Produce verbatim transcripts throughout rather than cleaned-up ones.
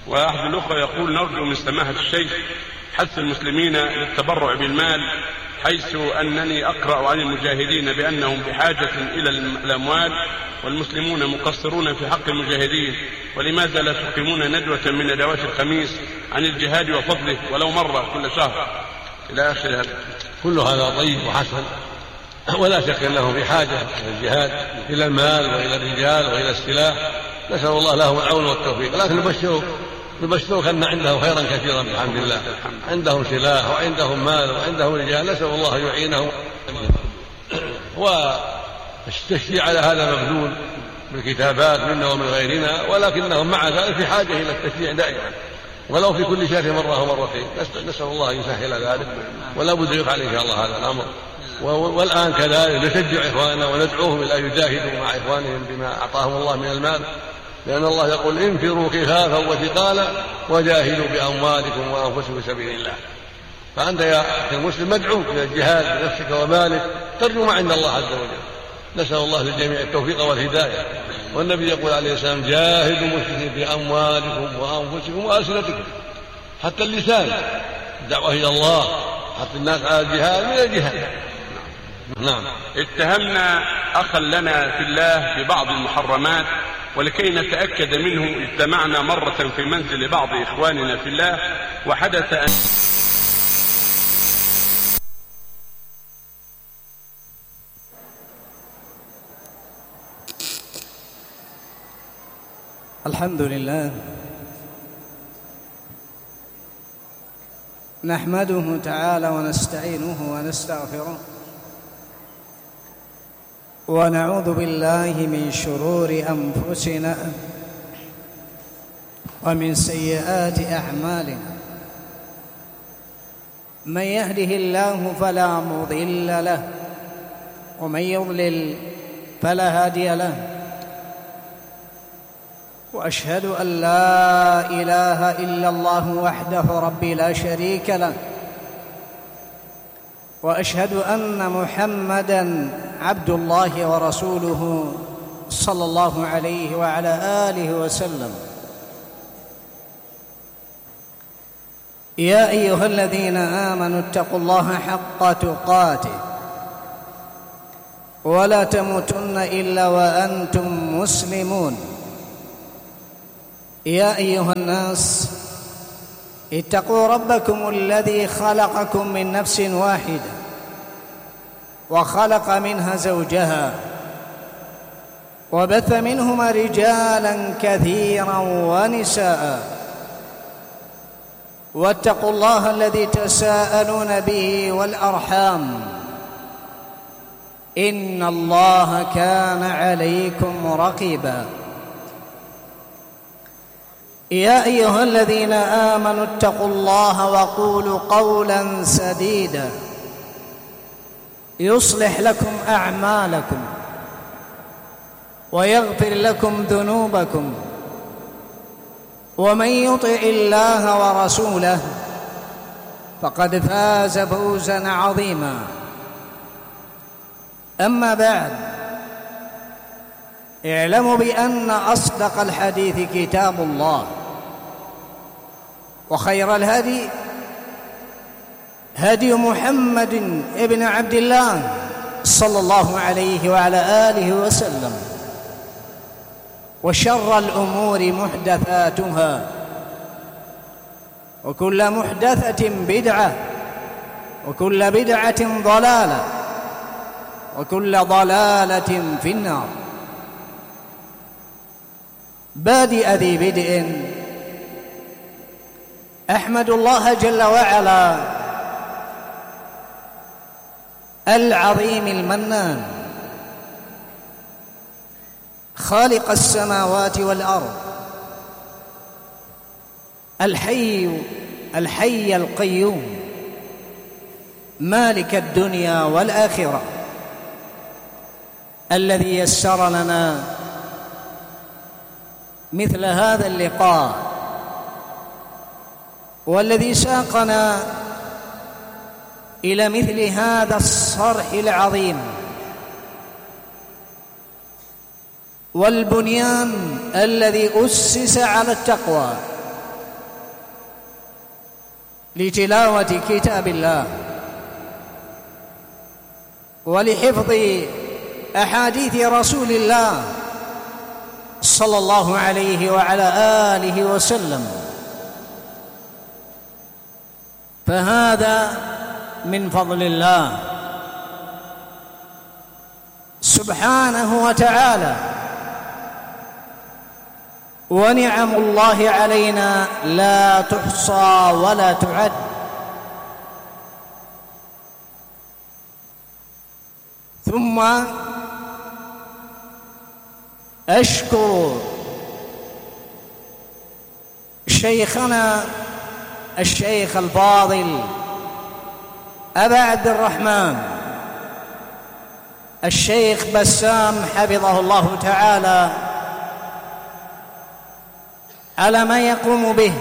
وأحد الأخوة يقول: نرجو من سماحة الشيخ حث المسلمين للتبرع بالمال، حيث أنني أقرأ عن المجاهدين بأنهم بحاجة إلى الأموال والمسلمون مقصرون في حق المجاهدين، ولماذا لا تقيمون ندوة من ندوات الخميس عن الجهاد وفضله ولو مرة كل شهر إلى آخر هذا. كل هذا طيب وحسن، ولا شك أنهم في حاجة إلى الجهاد، إلى المال وإلى الرجال وإلى السلاح، نسأل الله لهم العون والتوفيق. لكن نبشروا نبشروك أن عندهم خيرا كثيرا بحمد الله، عندهم سلاح وعندهم مال وعندهم رجال، نسأل الله أن يعينهم. والتشجيع على هذا مبذول بالكتابات منا ومن غيرنا، ولكنهم مع ذلك في حاجة إلى التشجيع دائما، ولو في كل شهر مرة ومرتين. نسأل الله أن يسهل ذلك، ولا بد يفعل إن شاء الله هذا الأمر. والآن كذلك نشجع إخواننا وندعوهم إلى يجاهدوا مع إخوانهم بما أعطاهم الله من المال، لأن الله يقول: انفروا خفافا وثقالا وجاهدوا بأموالكم وأنفسكم في سبيل الله. فأنت يا أخي المسلم مدعو إلى الجهاد بنفسك ومالك، ترجو ما عند الله عز وجل. نسأل الله للجميع التوفيق والهداية. والنبي يقول عليه السلام: جاهدوا المسلمين بأموالكم وأنفسكم وألسنتكم، حتى اللسان، الدعوة إلى الله، حتى الناس على الجهاد من الجهاد. نعم. اتهمنا أخا لنا في الله ببعض المحرمات، ولكي نتأكد منه اجتمعنا مرة في منزل بعض إخواننا في الله، وحدث أن الحمد لله نحمده تعالى ونستعينه ونستغفره، ونعوذ بالله من شرور أنفسنا ومن سيئات أعمالنا. من يهده الله فلا مضل له، ومن يضلل فلا هادي له. وأشهد أن لا إله إلا الله وحده ربي لا شريك له، وأشهد أن محمدًا عبد الله ورسوله صلى الله عليه وعلى آله وسلم. يا أيها الذين آمنوا اتقوا الله حق تقاته ولا تموتن إلا وأنتم مسلمون. يا أيها الناس اتقوا ربكم الذي خلقكم من نفس واحدة وخلق منها زوجها وبث منهما رجالا كثيرا ونساء، واتقوا الله الذي تساءلون به والأرحام، إن الله كان عليكم رقيبا. يا أيها الذين آمنوا اتقوا الله وقولوا قولا سديدا يصلح لكم أعمالكم ويغفر لكم ذنوبكم، ومن يطع الله ورسوله فقد فاز فوزا عظيما. أما بعد، اعلموا بأن أصدق الحديث كتاب الله، وخير الهدي هدي محمد ابن عبد الله صلى الله عليه وعلى آله وسلم، وشر الأمور محدثاتها، وكل محدثة بدعة، وكل بدعة ضلالة، وكل ضلالة في النار. بادئ ذي بدء، أحمد الله جل وعلا العظيم المنان، خالق السماوات والأرض، الحي الحي القيوم، مالك الدنيا والآخرة، الذي يسر لنا مثل هذا اللقاء، والذي ساقنا إلى مثل هذا الصرح العظيم والبنيان الذي أسس على التقوى، لتلاوة كتاب الله ولحفظ أحاديث رسول الله صلى الله عليه وعلى آله وسلم، فهذا من فضل الله سبحانه وتعالى، ونعم الله علينا لا تحصى ولا تعد. ثم أشكر شيخنا الشيخ الفاضل أبا عبد الرحمن الشيخ بسام حفظه الله تعالى على ما يقوم به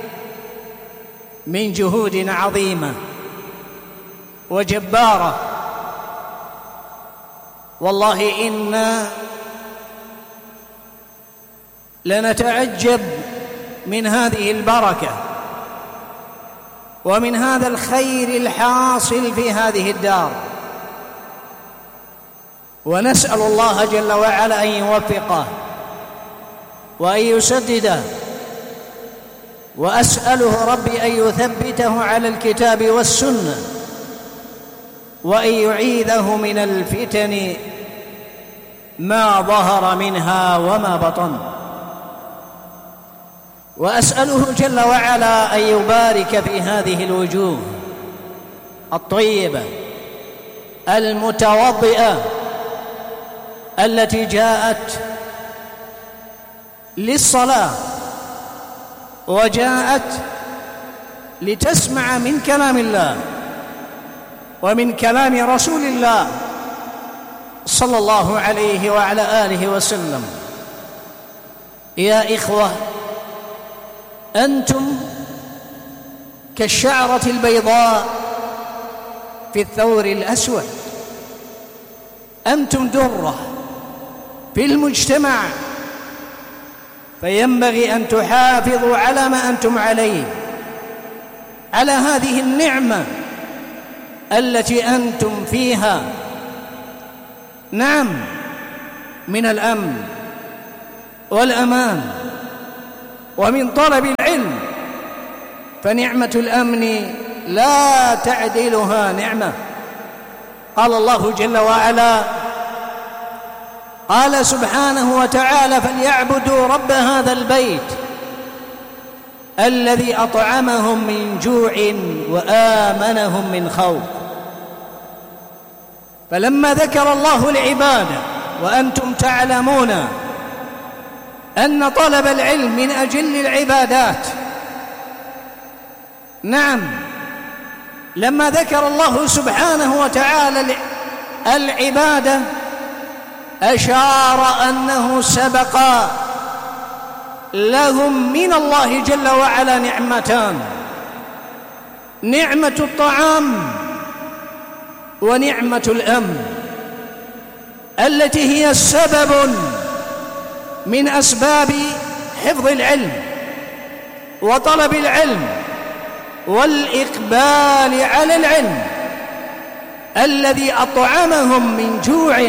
من جهود عظيمة وجبارة. والله إنا لنتعجب من هذه البركة ومن هذا الخير الحاصل في هذه الدار، ونسأل الله جل وعلا أن يوفقه وأن يسدده، وأسأله ربي أن يثبته على الكتاب والسنة، وأن يعيذه من الفتن ما ظهر منها وما بطن. وأسأله جل وعلا أن يبارك في هذه الوجوه الطيبة المتوضئة التي جاءت للصلاة وجاءت لتسمع من كلام الله ومن كلام رسول الله صلى الله عليه وعلى آله وسلم. يا إخوة، أنتم كالشعرة البيضاء في الثور الأسود، أنتم درة في المجتمع، فينبغي أن تحافظوا على ما أنتم عليه، على هذه النعمة التي أنتم فيها، نعم، من الأمن والأمان ومن طلب العلم، فنعمة الأمن لا تعدلها نعمة. قال الله جل وعلا، قال سبحانه وتعالى: فليعبدوا رب هذا البيت الذي أطعمهم من جوع وآمنهم من خوف. فلما ذكر الله العبادة، وأنتم تعلمون أن طلب العلم من أجل العبادات، نعم، لما ذكر الله سبحانه وتعالى العبادة أشار أنه سبق لهم من الله جل وعلا نعمتان: نعمة الطعام ونعمة الأمن، التي هي سبب من أسباب حفظ العلم وطلب العلم والإقبال على العلم، الذي أطعمهم من جوع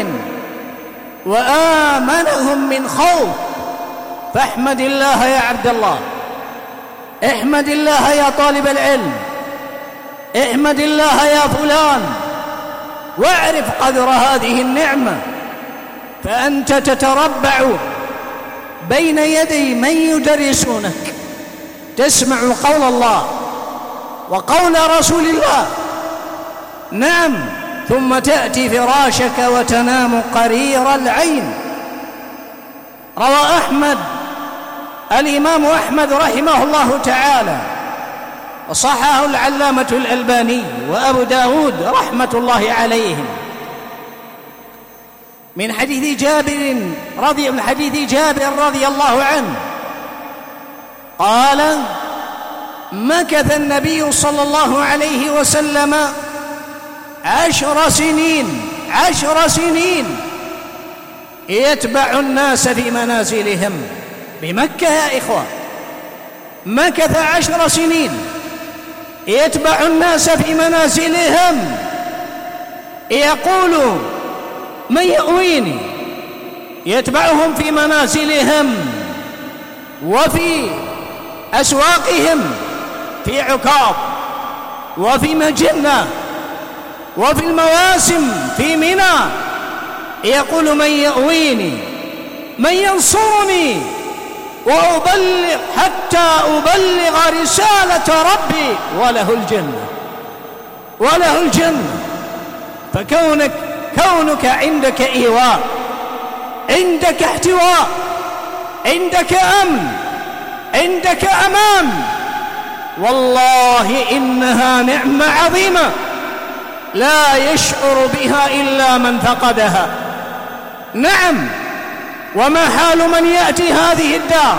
وآمنهم من خوف. فاحمد الله يا عبد الله، احمد الله يا طالب العلم، احمد الله يا فلان، واعرف قدر هذه النعمة، فأنت تتربع بين يدي من يدرسونك، تسمع قول الله وقول رسول الله، نعم، ثم تأتي فراشك وتنام قرير العين. روى أحمد، الإمام أحمد رحمه الله تعالى، وصححه العلامة الألباني وأبو داود رحمة الله عليهم، من حديث جابر رضي من حديث جابر رضي الله عنه قال: مكث النبي صلى الله عليه وسلم عشر سنين عشر سنين يتبع الناس في منازلهم بمكة. يا إخوة، مكث عشر سنين يتبع الناس في منازلهم يقول من يؤويني، يتبعهم في منازلهم وفي أسواقهم، في عكاظ وفي مجنة وفي المواسم في منى، يقول من يؤويني، من ينصرني وأبلغ حتى أبلغ رسالة ربي وله الجنة، وله الجنة. فكونك كونك عندك إيواء، عندك احتواء، عندك أمن، عندك أمان، والله إنها نعمة عظيمة لا يشعر بها إلا من فقدها. نعم، وما حال من يأتي هذه الدار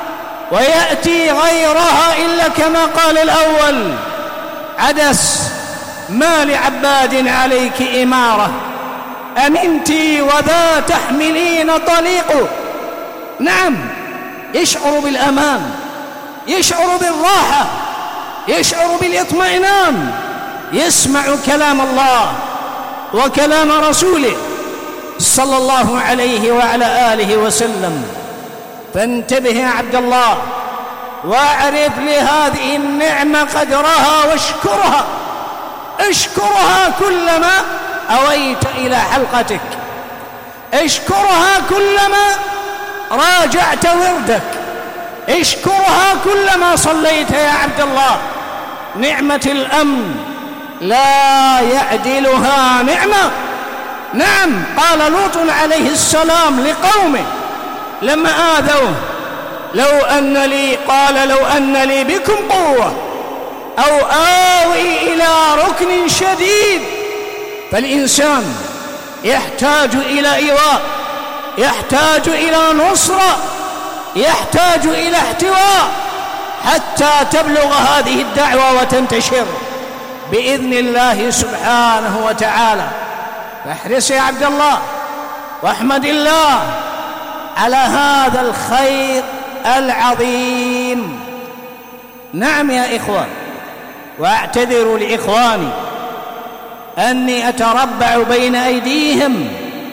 ويأتي غيرها إلا كما قال الأول: عدس ما لعباد عليك إمارة، أمنت وذا تحملين طليق. نعم، يشعر بالأمان، يشعر بالراحة، يشعر بالاطمئنان، يسمع كلام الله وكلام رسوله صلى الله عليه وعلى آله وسلم. فانتبه يا عبد الله، واعرف لهذه النعمة قدرها واشكرها، اشكرها كلما أويت إلى حلقتك، اشكرها كلما راجعت وردك، اشكرها كلما صليت يا عبد الله. نعمة الأمن لا يعدلها نعمة. نعم، قال لوط عليه السلام لقومه لما آذوه: لو أن لي قال لو أن لي بكم قوة أو آوي إلى ركن شديد. فالإنسان يحتاج إلى إيواء، يحتاج إلى نصرة، يحتاج إلى احتواء حتى تبلغ هذه الدعوة وتنتشر بإذن الله سبحانه وتعالى. فاحرص يا عبد الله واحمد الله على هذا الخير العظيم. نعم يا إخوان، وأعتذر لإخواني أني أتربع بين أيديهم،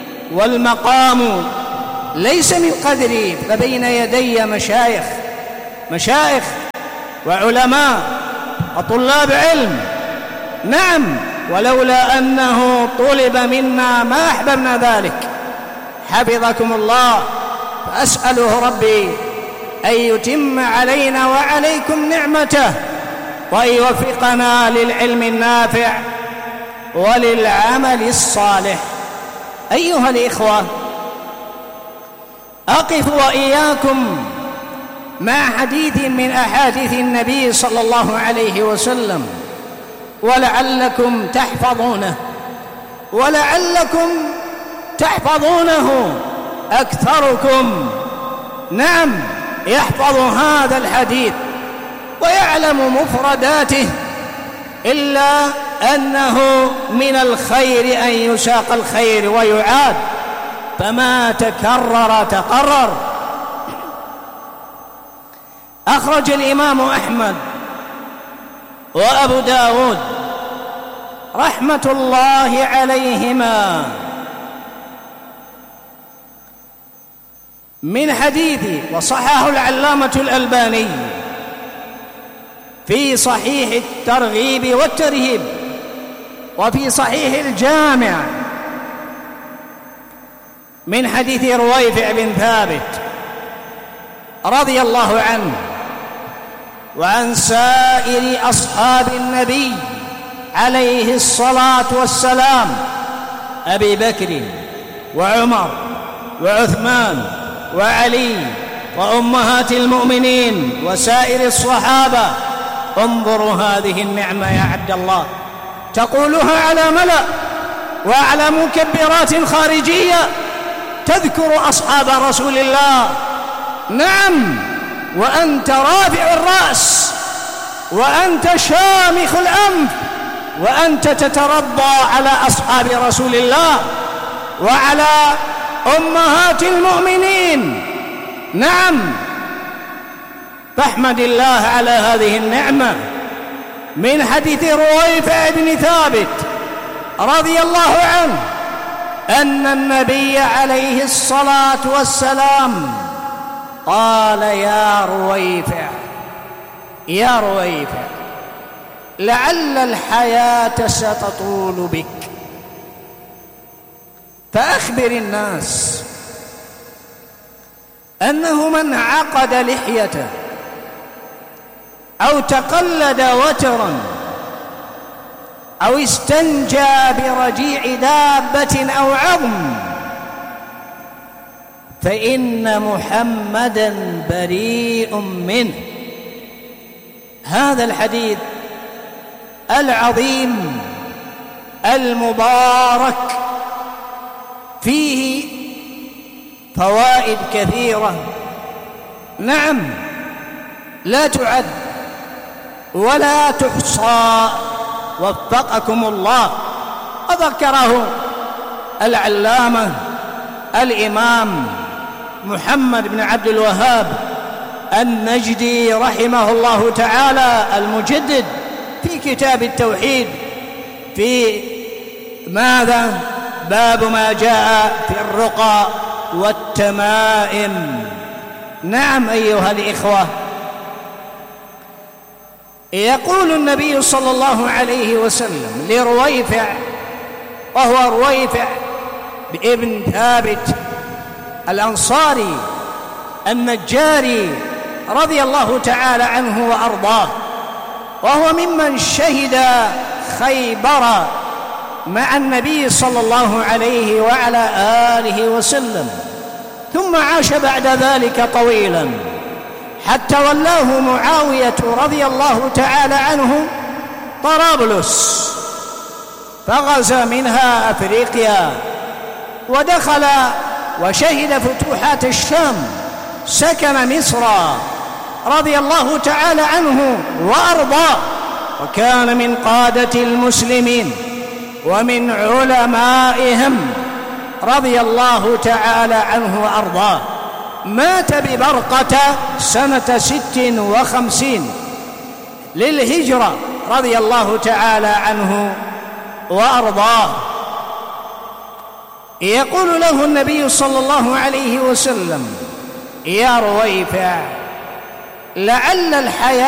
والمقام ليس من قدري، فبين يدي مشايخ مشايخ وعلماء وطلاب علم. نعم، ولولا أنه طلب منا ما أحببنا ذلك. حفظكم الله، فأسأله ربي أن يتم علينا وعليكم نعمته، وأن يوفقنا للعلم النافع وللعمل الصالح. أيها الإخوة، أقف وإياكم مع حديث من أحاديث النبي صلى الله عليه وسلم، ولعلكم تحفظونه ولعلكم تحفظونه أكثركم. نعم، يحفظ هذا الحديث ويعلم مفرداته، إلا أنه من الخير أن يساق الخير ويعاد، فما تكرر تقرر. أخرج الإمام أحمد وأبو داود رحمة الله عليهما من حديث، وصححه العلامة الألباني في صحيح الترغيب والترهيب، وفي صحيح الجامع من حديث رويفع بن ثابت رضي الله عنه وعن سائر أصحاب النبي عليه الصلاة والسلام: أبي بكر وعمر وعثمان وعلي وأمهات المؤمنين وسائر الصحابة. انظروا هذه النعمة يا عبد الله، تقولها على ملأ وعلى مكبرات خارجية، تذكر أصحاب رسول الله. نعم، وأنت رافع الرأس، وأنت شامخ الأنف، وأنت تترضى على أصحاب رسول الله وعلى أمهات المؤمنين. نعم، فاحمد الله على هذه النعمة. من حديث رويفع بن ثابت رضي الله عنه أن النبي عليه الصلاة والسلام قال: يا رويفع يا رويفع لعل الحياة ستطول بك، فأخبر الناس أنه من عقد لحيته أو تقلد وترا أو استنجى برجيع دابة أو عظم فإن محمدا بريء منه. هذا الحديث العظيم المبارك فيه فوائد كثيرة، نعم، لا تعد ولا تحصى، وفقكم الله. وذكره العلامة الإمام محمد بن عبد الوهاب النجدي رحمه الله تعالى المجدد في كتاب التوحيد في ماذا؟ باب ما جاء في الرقى والتمائم. نعم أيها الإخوة، يقول النبي صلى الله عليه وسلم لرويفع، وهو رويفع ابن ثابت الأنصاري النجاري رضي الله تعالى عنه وأرضاه، وهو ممن شهد خيبر مع النبي صلى الله عليه وعلى آله وسلم، ثم عاش بعد ذلك طويلا حتى ولاه معاوية رضي الله تعالى عنه طرابلس، فغزا منها أفريقيا ودخل وشهد فتوحات الشام، سكن مصر رضي الله تعالى عنه وأرضاه، وكان من قادة المسلمين ومن علمائهم رضي الله تعالى عنه وأرضاه. مات ببرقة سنة ست وخمسين للهجرة رضي الله تعالى عنه وأرضاه. يقول له النبي صلى الله عليه وسلم: يا رويفع لعل الحياة